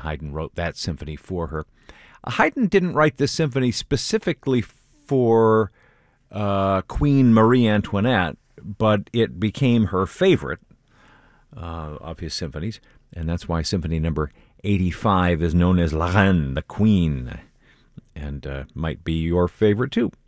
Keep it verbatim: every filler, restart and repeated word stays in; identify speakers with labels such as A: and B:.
A: Haydn wrote that symphony for her. Haydn didn't write this symphony specifically for uh, Queen Marie Antoinette, but it became her favorite uh, of his symphonies, and that's why Symphony Number eighty-five is known as La Reine, the Queen, and uh, might be your favorite too.